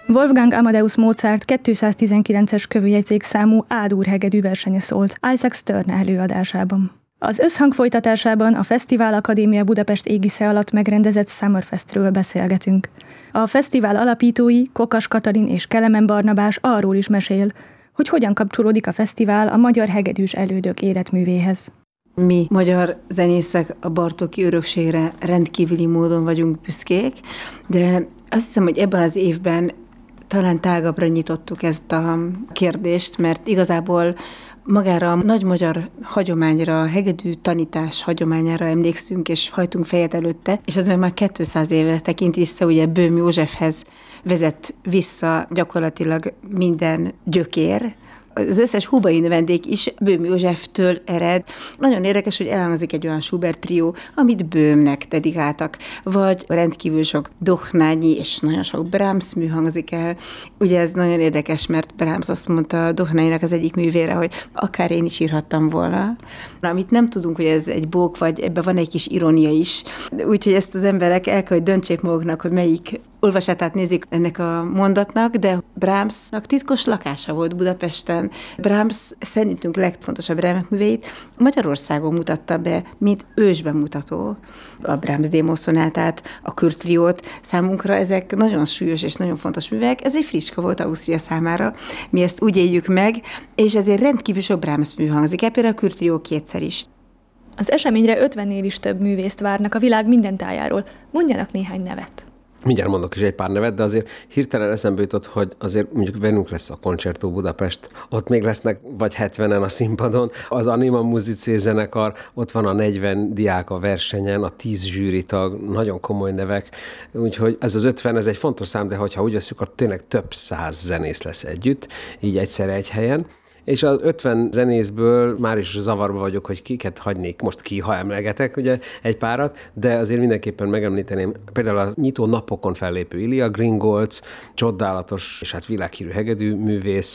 Wolfgang Amadeus Mozart 219-es kövőjegyzék számú A-dur hegedű versenye szólt Isaac Stern előadásában. Az összhang folytatásában a Fesztivál Akadémia Budapest égisze alatt megrendezett Summerfestről beszélgetünk. A fesztivál alapítói, Kokas Katalin és Kelemen Barnabás arról is mesél, hogy hogyan kapcsolódik a fesztivál a magyar hegedűs elődök életművéhez. Mi, magyar zenészek, a Bartóki örökségre rendkívüli módon vagyunk büszkék, de azt hiszem, hogy ebben az évben talán tágabbra nyitottuk ezt a kérdést, mert igazából magára a nagy magyar hagyományra, a hegedű tanítás hagyományára emlékszünk, és hajtunk fejet előtte, és az meg már 200 éve tekint vissza, ugye Böhm Józsefhez vezet vissza gyakorlatilag minden gyökér. Az összes hubai növendék is Böhm Józseftől ered. Nagyon érdekes, hogy elhangzik egy olyan Schubert trió, amit Böhmnek dedikáltak, vagy rendkívül sok Dochnányi és nagyon sok Brahms mű hangzik el. Ugye ez nagyon érdekes, mert Brahms azt mondta Dochnányinak az egyik művére, hogy akár én is írhattam volna. Amit nem tudunk, hogy ez egy bók, vagy ebben van egy kis irónia is. Úgyhogy ezt az emberek el kell, hogy döntsék maguknak, hogy melyik olvasatát nézik ennek a mondatnak, de Brahmsnak titkos lakása volt Budapesten. Brahms szerintünk legfontosabb remek-műveit Magyarországon mutatta be, mint ősbemutató. A Brahms démoszonátát, a Kürtriót, számunkra ezek nagyon súlyos és nagyon fontos művek. Ez egy fricska volt Ausztria számára. Mi ezt úgy éljük meg, és ezért rendkívül sok Brahms mű hangzik el, például a Kürtrió kétszer is. Az eseményre 50-nél is több művészt várnak a világ minden tájáról. Mondjanak néhány nevet. Mindjárt mondok is egy pár nevet, de azért hirtelen eszembe jutott, hogy azért mondjuk velünk lesz a Concerto Budapest, ott még lesznek vagy 70-en a színpadon, az Anima Musicé zenekar, ott van a 40 diák a versenyen, a 10 zsűritag, nagyon komoly nevek, úgyhogy ez az 50, ez egy fontos szám, de hogyha úgy veszük, akkor tényleg több száz zenész lesz együtt, így egyszerre egy helyen. És az 50 zenészből már is zavarba vagyok, hogy kiket hagynék most ki, ha emlegetek, ugye egy párat, de azért mindenképpen megemlíteném például a nyitó napokon fellépő Ilya Gringolc, csodálatos és hát világhírű hegedű művész,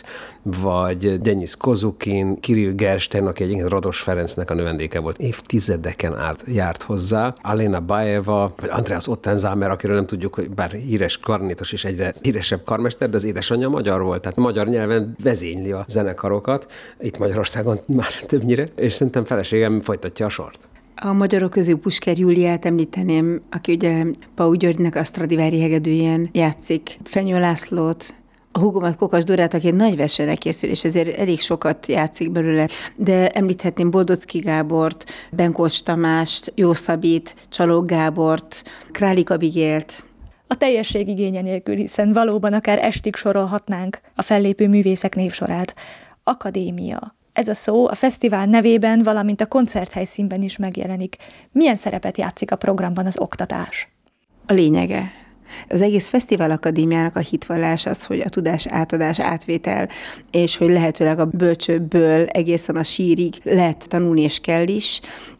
vagy Denis Kozukin, Kirill Gersten, aki egyébként Rados Ferencnek a növendéke volt, évtizedeken át járt hozzá, Alena Bajeva, vagy Andreas Ottenzámer, akiről nem tudjuk, hogy bár híres klarinétos és egyre híresebb karmester, de az édesanyja magyar volt, tehát magyar nyelven vezényli a zenekarokat, itt Magyarországon már többnyire, és szerintem feleségem folytatja a sort. A magyarok közül Pusker Júliát említeném, aki ugye Pau Györgynek a Stradivári hegedűjén játszik, Fenyő Lászlót, a húgomat Kokas Dorát, aki egy nagy versenyre készül, és ezért elég sokat játszik belőle. De említhetném Boldocki Gábort, Benkocs Tamást, Jó Szabit, Csalók Gábort, Králik Abigélt. A teljesség igénye nélkül, hiszen valóban akár estig sorolhatnánk a fellépő művészek névsorát. Akadémia. Ez a szó a fesztivál nevében, valamint a koncerthelyszínben is megjelenik. Milyen szerepet játszik a programban az oktatás? A lényege. Az egész Fesztivál Akadémiának a hitvallás az, hogy a tudás átadás, átvétel, és hogy lehetőleg a bölcsőbből egészen a sírig lehet tanulni, és kell is.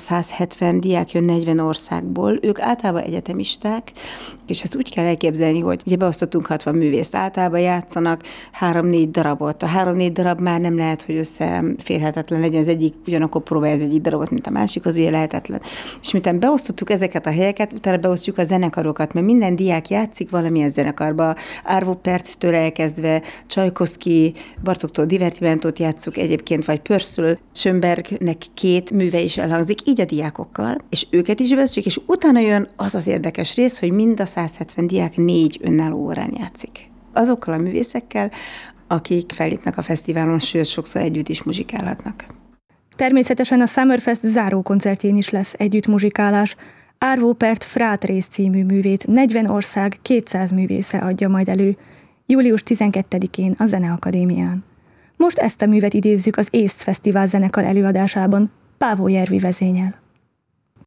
170 diák jön 40 országból, ők általában egyetemisták, és ezt úgy kell elképzelni, hogy ugye beosztottunk 60 művészt, általában játszanak 3-4 darabot. A 3-4 darab már nem lehet, hogy összeférhetetlen legyen, az egyik ugyanakkor próbálja az egyik darabot, mint a másik, az ugye lehetetlen. És miután beosztottuk ezeket a helyeket, utána beosztjuk a zenekarokat, mert minden diák játszik valamilyen zenekarba. Arvo Pärttől elkezdve Csajkovszki, Bartóktól Divertimentót játsszuk egyébként, vagy Purcell, Schönbergnek 2 műve is elhangzik, így a diákokkal, és őket is beosztjuk, és utána jön az az érdekes rész, hogy mind a 170 diák 4 önálló órán játszik. Azokkal a művészekkel, akik fellépnek a fesztiválon, sőt, sokszor együtt is muzsikálhatnak. Természetesen a Summerfest zárókoncertjén is lesz együtt muzsikálás. Arvo Pärt Frátrész című művét 40 ország 200 művésze adja majd elő, július 12-én a Zeneakadémián. Most ezt a művet idézzük az ÉSZT Fesztivál zenekar előadásában, Pávó Jervi vezényel.